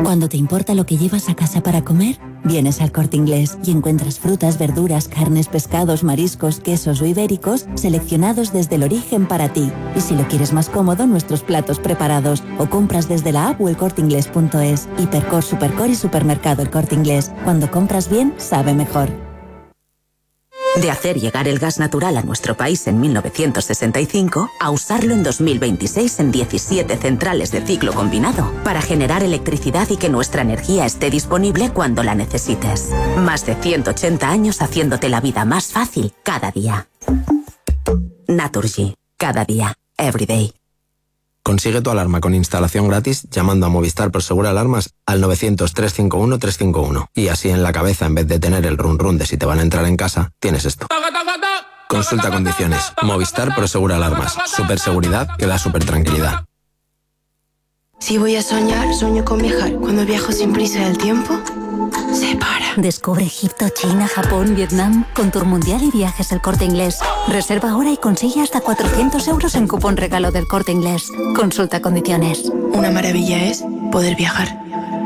Cuando te importa lo que llevas a casa para comer, vienes al Corte Inglés y encuentras frutas, verduras, carnes, pescados, mariscos, quesos o ibéricos seleccionados desde el origen para ti. Y si lo quieres más cómodo, nuestros platos preparados o compras desde la app o elcorteinglés.es. Hipercor, Supercor y Supermercado El Corte Inglés. Cuando compras bien, sabe mejor. De hacer llegar el gas natural a nuestro país en 1965 a usarlo en 2026 en 17 centrales de ciclo combinado para generar electricidad y que nuestra energía esté disponible cuando la necesites. Más de 180 años haciéndote la vida más fácil cada día. Naturgy. Cada día. Every day. Consigue tu alarma con instalación gratis llamando a Movistar Prosegur Alarmas al 900-351-351. Y así en la cabeza, en vez de tener el run run de si te van a entrar en casa, tienes esto. Consulta condiciones. Movistar Prosegur Alarmas. Superseguridad que da super tranquilidad. Si voy a soñar, sueño con viajar. Cuando viajo sin prisa del tiempo, se para. Descubre Egipto, China, Japón, Vietnam con Tour Mundial y Viajes El Corte Inglés. Reserva ahora y consigue hasta 400 euros en cupón regalo del Corte Inglés. Consulta condiciones. Una maravilla es poder viajar.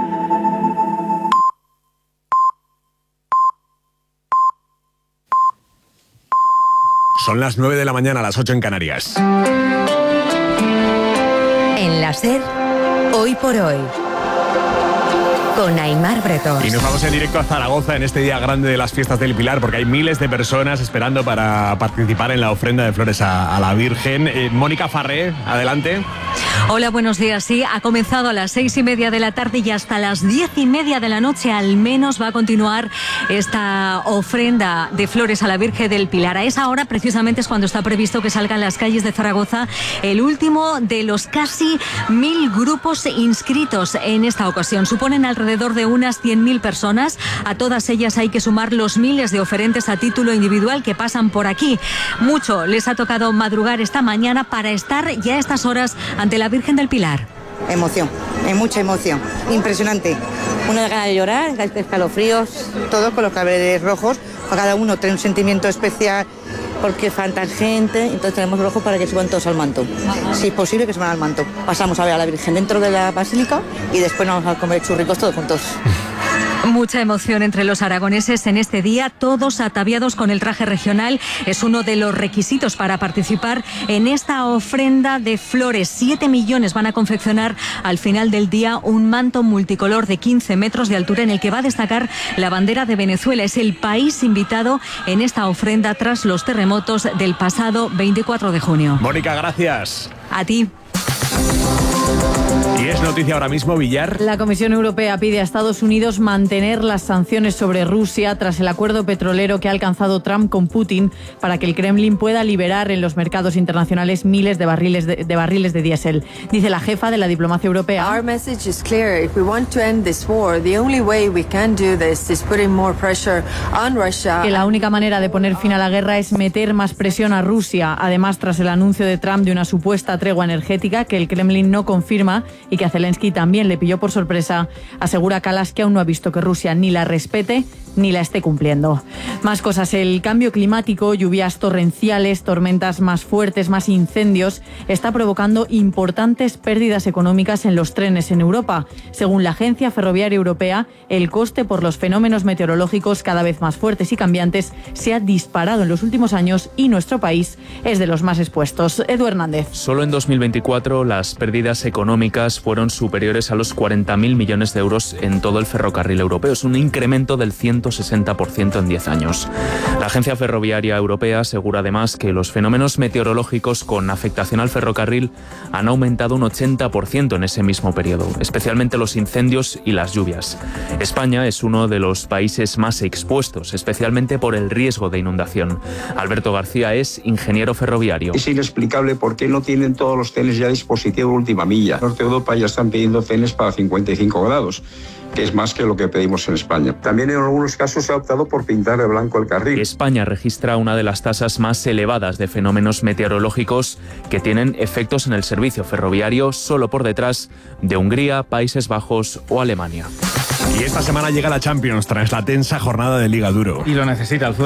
Son las 9 de la mañana, las 8 en Canarias. En la SER, Hoy por Hoy, con Aimar Bretós. Y nos vamos en directo a Zaragoza en este día grande de las fiestas del Pilar, porque hay miles de personas esperando para participar en la ofrenda de flores a la Virgen. Mónica Farré, adelante. Hola, buenos días. Sí, ha comenzado a las 6:30 de la tarde y hasta las 10:30 de la noche al menos va a continuar esta ofrenda de flores a la Virgen del Pilar. A esa hora precisamente es cuando está previsto que salgan las calles de Zaragoza el último de los casi 1.000 grupos inscritos en esta ocasión. Suponen alrededor de unas 100.000 personas. A todas ellas hay que sumar los miles de oferentes a título individual que pasan por aquí. Mucho les ha tocado madrugar esta mañana para estar ya a estas horas ante la Virgen del Pilar. Emoción, hay mucha emoción, impresionante. Una gana de llorar, escalofríos, todo con los claveles rojos. Cada uno tiene un sentimiento especial porque falta gente, entonces tenemos rojo para que suban todos al manto. Si es posible que suban al manto. Pasamos a ver a la Virgen dentro de la basílica y después nos vamos a comer churricos todos juntos. Mucha emoción entre los aragoneses en este día, todos ataviados con el traje regional. Es uno de los requisitos para participar en esta ofrenda de flores. 7 millones van a confeccionar al final del día un manto multicolor de 15 metros de altura en el que va a destacar la bandera de Venezuela. Es el país invitado en esta ofrenda tras los terremotos del pasado 24 de junio. Mónica, gracias. A ti. Y es noticia ahora mismo, Villar. La Comisión Europea pide a Estados Unidos mantener las sanciones sobre Rusia tras el acuerdo petrolero que ha alcanzado Trump con Putin para que el Kremlin pueda liberar en los mercados internacionales miles de barriles de diésel. Dice la jefa de la diplomacia europea. Our message is clear. If we want to end this war, the only way we can do this is putting more pressure on Russia. Que la única manera de poner fin a la guerra es meter más presión a Rusia. Además, tras el anuncio de Trump de una supuesta tregua energética que el Kremlin no confirma y que a Zelensky también le pilló por sorpresa, asegura Kallas que aún no ha visto que Rusia ni la respete ni la esté cumpliendo. Más cosas. El cambio climático, lluvias torrenciales, tormentas más fuertes, más incendios, está provocando importantes pérdidas económicas en los trenes en Europa. Según la Agencia Ferroviaria Europea, el coste por los fenómenos meteorológicos cada vez más fuertes y cambiantes se ha disparado en los últimos años y nuestro país es de los más expuestos. Edu Hernández. Solo en 2024 las pérdidas económicas fueron superiores a los 40.000 millones de euros en todo el ferrocarril europeo. Es un incremento del 160% en 10 años. La Agencia Ferroviaria Europea asegura además que los fenómenos meteorológicos con afectación al ferrocarril han aumentado un 80% en ese mismo periodo, especialmente los incendios y las lluvias. España es uno de los países más expuestos, especialmente por el riesgo de inundación. Alberto García es ingeniero ferroviario. Es inexplicable por qué no tienen todos los trenes ya dispositivo última milla. Norte de Europa ya están pidiendo trenes para 55 grados. Que es más que lo que pedimos en España. También en algunos casos se ha optado por pintar de blanco el carril. España registra una de las tasas más elevadas de fenómenos meteorológicos que tienen efectos en el servicio ferroviario, solo por detrás de Hungría, Países Bajos o Alemania. Y esta semana llega la Champions tras la tensa jornada de Liga Duro. Y lo necesita el